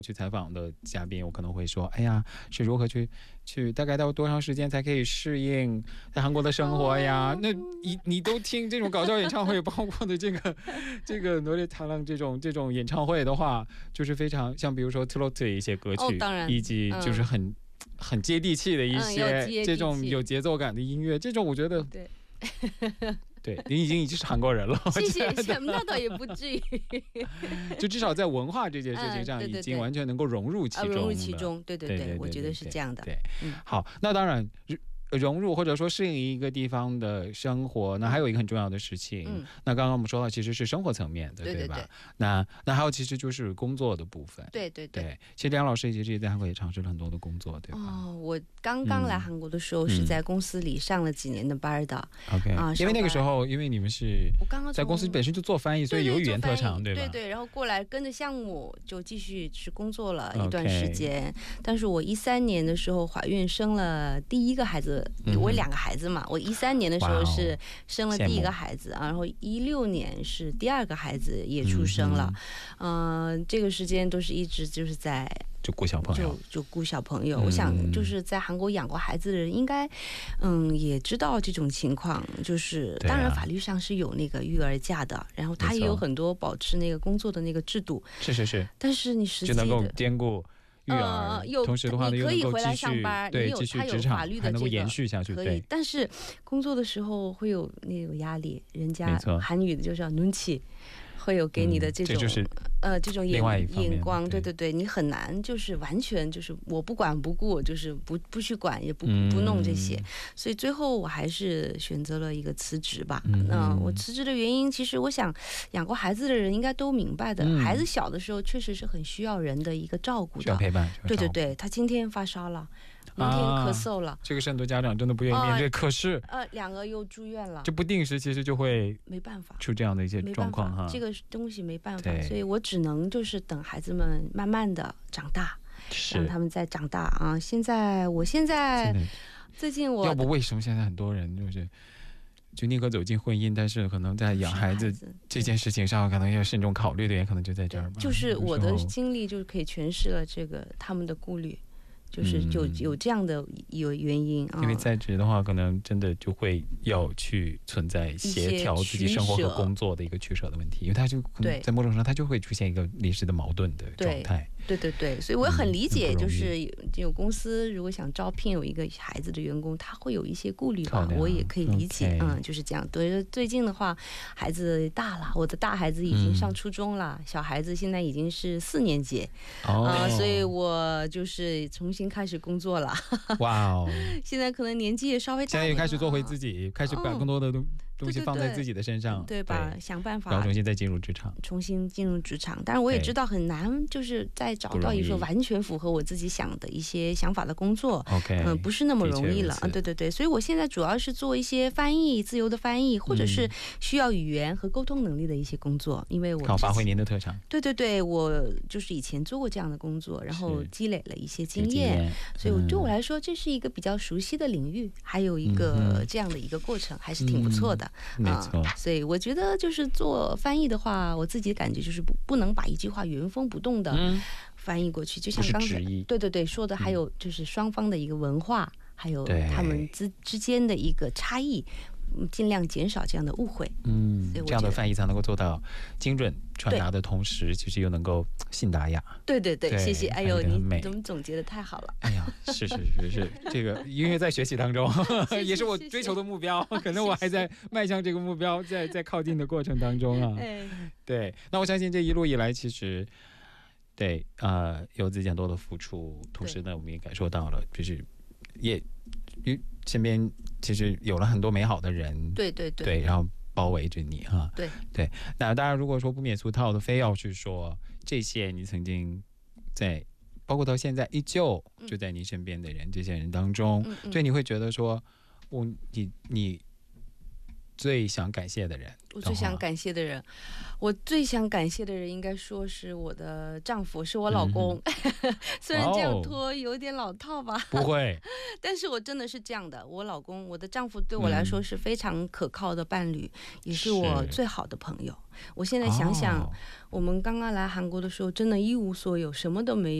去采访的嘉宾，我可能会说，哎呀，是如何去大概到多长时间才可以适应在韩国的生活呀？那你都听这种搞笑演唱会，包括的这个노래자랑这种演唱会的话，就是非常像比如说 트로트 一些歌曲，以及就是很接地气的一些这种有节奏感的音乐，这种我觉得对。对，你已经是韩国人了， 谢谢，那倒也不至于， 就至少在文化这件事情上，已经完全能够融入其中了。 融入其中，对对对，我觉得是这样的。 对，好，那当然。融入或者说适应一个地方的生活，那还有一个很重要的事情，那刚刚我们说到其实是生活层面的，对吧？那还有其实就是工作的部分， 对对对。 其实梁老师其实在韩国也尝试了很多的工作，对吧？ 哦，我刚刚来韩国的时候是在公司里上了几年的班的。 OK，因为那个时候，因为你们是在公司本身就做翻译，所以有语言特长，对吧？ 对对，然后过来跟着项目就继续去工作了一段时间。但是我13年的时候怀孕生了第一个孩子。我2个孩子嘛，我13年的时候是生了第一个孩子，然后16年是第2个孩子也出生了。这个时间都是一直就是在就顾小朋友， 就顾小朋友。我想就是在韩国养过孩子的人应该也知道这种情况，就是当然法律上是有那个育儿假的，然后他也有很多保持那个工作的那个制度， 是， 但是你实际就能够兼顾育儿，同时的话呢， 你可以回来上班， 对，继续职场还能够延续下去， 可以。但是工作的时候会有那种压力，人家韩语的就是要눈치。会有给你的这种眼光，对对对，你很难就是完全就是我不管不顾，就是不去管也不弄这些，所以最后我还是选择了一个辞职吧。我辞职的原因，其实我想养过孩子的人应该都明白的，孩子小的时候确实是很需要人的一个照顾的， 需要陪伴。 对对对，他今天发烧了，明天咳嗽了， 这个是很多家长真的不愿意面对，可是 2个又住院了， 就不定时其实就会没办法出这样的一些状况哈。 这个东西没办法，所以我只能就是等孩子们慢慢的长大，让他们再长大啊。我现在最近要不为什么现在很多人就宁可走进婚姻，但是可能在养孩子这件事情上可能要慎重考虑的，也可能就在这儿吧。 就是我的经历就可以诠释了这个他们的顾虑。就是有这样的原因啊， 因为在职的话，可能真的就会要去存在协调自己生活和工作的一个取舍的问题，因为他就可能在某种程度上，他就会出现一个临时的矛盾的状态。对对对，所以我很理解，就是有公司如果想招聘有一个孩子的员工，他会有一些顾虑吧，我也可以理解。就是这样。对，最近的话，孩子大了，我的大孩子已经上初中了，小孩子现在已经是4年级，所以我就是重新开始工作了。哇哦！现在可能年纪也稍微大，现在又开始做回自己，开始把更多的东西放在自己的身上，对吧？想办法，然后重新再进入职场，当然我也知道很难，就是再找到一个完全符合我自己想的一些想法的工作，不是那么容易了。对对对，所以我现在主要是做一些翻译，自由的翻译，或者是需要语言和沟通能力的一些工作，因为我好发挥您的特长。对对对，我就是以前做过这样的工作，然后积累了一些经验，所以对我来说这是一个比较熟悉的领域，还有一个这样的一个过程，还是挺不错的。没错，所以我觉得就是做翻译的话，我自己感觉就是不能把一句话原封不动的翻译过去，就像刚才对对对说的，还有就是双方的一个文化，还有他们之间的一个差异，尽量减少这样的误会。这样的翻译才能够做到精准传达的同时，其实又能够信达雅。对对对，谢谢。哎呦，你怎么总结的太好了。哎呀，是这个因为在学习当中也是我追求的目标，可能我还在迈向这个目标，在靠近的过程当中啊。对，那我相信这一路以来其实对有自己很多的付出，同时呢我们也感受到了，就是也身边其实有了很多美好的人，对对对，然后包围着你哈。对对，那当然如果说不免俗套的非要去说这些你曾经在包括到现在依旧就在你身边的人，这些人当中，对，你会觉得说你最想感谢的人？ 我最想感谢的人，我最想感谢的人应该说是我的丈夫，是我老公。虽然这样说有点老套吧， 不会， 但是我真的是这样的。我老公，我的丈夫对我来说是非常可靠的伴侣，也是我最好的朋友。我现在想想，我们刚刚来韩国的时候，真的一无所有，什么都没有。